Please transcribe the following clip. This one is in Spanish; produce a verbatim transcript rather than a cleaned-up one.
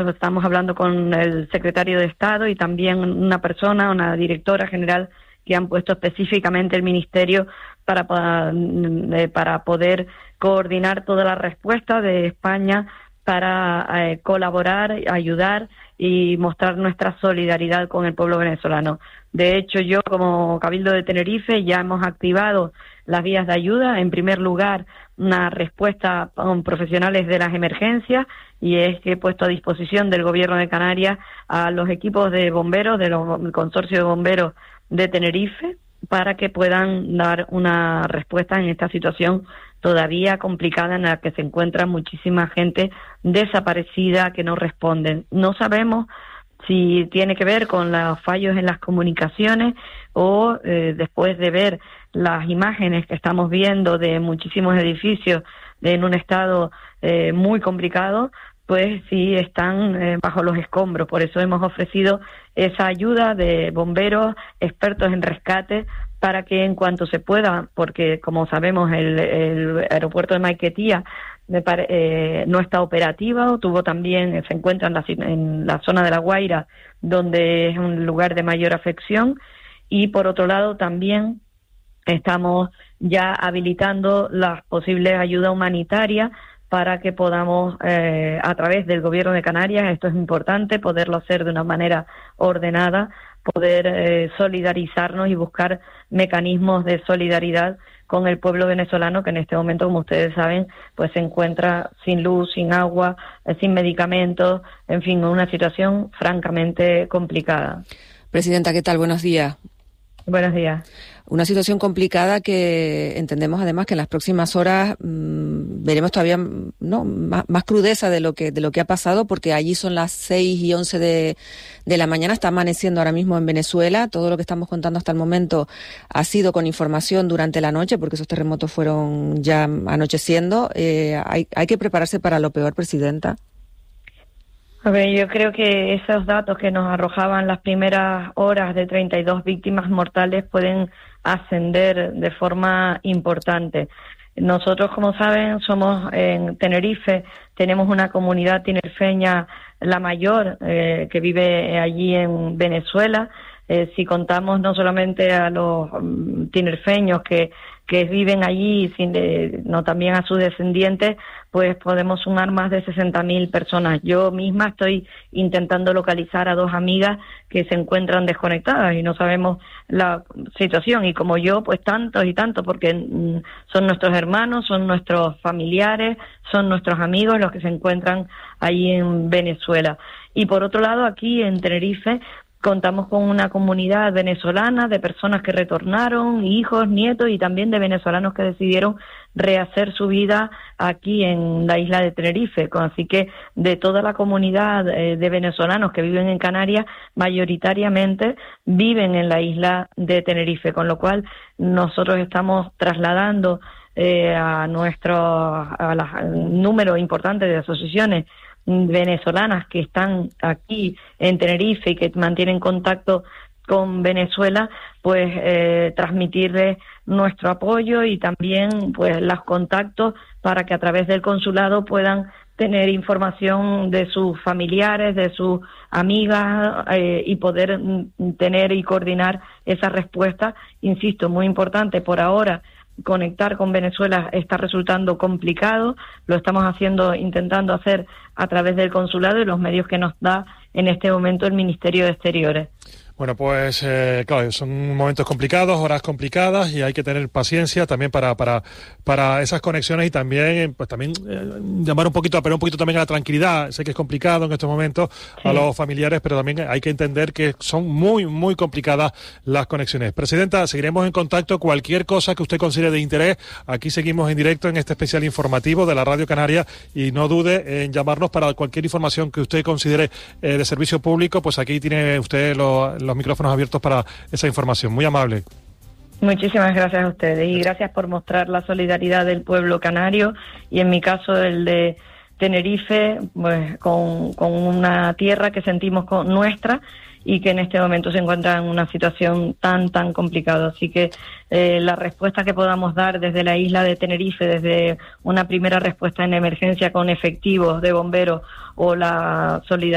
estamos hablando con el secretario de Estado y también una persona, una directora general, que han puesto específicamente el Ministerio para, para, para poder coordinar toda la respuesta de España para eh, colaborar, ayudar y mostrar nuestra solidaridad con el pueblo venezolano. De hecho, yo como Cabildo de Tenerife ya hemos activado las vías de ayuda. En primer lugar, una respuesta con profesionales de las emergencias, y es que he puesto a disposición del Gobierno de Canarias a los equipos de bomberos, del Consorcio de Bomberos de Tenerife, para que puedan dar una respuesta en esta situación todavía complicada en la que se encuentra muchísima gente desaparecida que no responden. No sabemos si tiene que ver con los fallos en las comunicaciones o eh, después de ver las imágenes que estamos viendo de muchísimos edificios en un estado eh, muy complicado, pues sí están eh, bajo los escombros. Por eso hemos ofrecido esa ayuda de bomberos, expertos en rescate, para que en cuanto se pueda, porque como sabemos el, el aeropuerto de Maiquetía me pare, eh, no está operativo, tuvo también, se encuentra en la, en la zona de La Guaira, donde es un lugar de mayor afección, y por otro lado también estamos ya habilitando las posibles ayudas humanitarias para que podamos, eh, a través del Gobierno de Canarias, esto es importante, poderlo hacer de una manera ordenada, poder eh, solidarizarnos y buscar mecanismos de solidaridad con el pueblo venezolano, que en este momento, como ustedes saben, pues se encuentra sin luz, sin agua, eh, sin medicamentos, en fin, una situación francamente complicada. Presidenta, ¿qué tal? Buenos días. Buenos días. Una situación complicada que entendemos además que en las próximas horas mmm, veremos todavía no más, más crudeza de lo que de lo que ha pasado, porque allí son las seis y once de, de la mañana, está amaneciendo ahora mismo en Venezuela. Todo lo que estamos contando hasta el momento ha sido con información durante la noche, porque esos terremotos fueron ya anocheciendo. Eh, hay, hay que prepararse para lo peor, Presidenta. A ver, yo creo que esos datos que nos arrojaban las primeras horas de treinta y dos víctimas mortales pueden ascender de forma importante. Nosotros, como saben, somos en Tenerife, tenemos una comunidad tinerfeña, la mayor, eh, que vive allí en Venezuela. Eh, si contamos no solamente a los um, tinerfeños que que viven allí, sin de, no también a sus descendientes, pues podemos sumar más de sesenta mil personas. Yo misma estoy intentando localizar a dos amigas que se encuentran desconectadas y no sabemos la situación, y como yo, pues tantos y tantos, porque mm, son nuestros hermanos, son nuestros familiares, son nuestros amigos los que se encuentran allí en Venezuela. Y por otro lado, aquí en Tenerife contamos con una comunidad venezolana de personas que retornaron, hijos, nietos, y también de venezolanos que decidieron rehacer su vida aquí en la isla de Tenerife. Así que de toda la comunidad eh, de venezolanos que viven en Canarias, mayoritariamente viven en la isla de Tenerife, con lo cual nosotros estamos trasladando eh, a nuestro a la, al número importante de asociaciones venezolanas que están aquí en Tenerife y que mantienen contacto con Venezuela, pues eh, transmitirles nuestro apoyo y también pues los contactos para que a través del consulado puedan tener información de sus familiares, de sus amigas eh, y poder mm, tener y coordinar esa respuesta. Insisto, muy importante por ahora. Conectar con Venezuela está resultando complicado, lo estamos haciendo, intentando hacer a través del consulado y los medios que nos da en este momento el Ministerio de Exteriores. Bueno, pues eh, claro, son momentos complicados, horas complicadas, y hay que tener paciencia también para para para esas conexiones, y también pues también eh, llamar un poquito, apelar un poquito también a la tranquilidad. Sé que es complicado en estos momentos sí. A los familiares, pero también hay que entender que son muy, muy complicadas las conexiones. Presidenta, seguiremos en contacto. Cualquier cosa que usted considere de interés, aquí seguimos en directo en este especial informativo de la Radio Canaria, y no dude en llamarnos para cualquier información que usted considere eh, de servicio público. Pues aquí tiene usted los los micrófonos abiertos para esa información. Muy amable. Muchísimas gracias a ustedes y gracias por mostrar la solidaridad del pueblo canario, y en mi caso el de Tenerife, pues con, con una tierra que sentimos con nuestra y que en este momento se encuentra en una situación tan, tan complicada. Así que eh, la respuesta que podamos dar desde la isla de Tenerife, desde una primera respuesta en emergencia con efectivos de bomberos o la solidaridad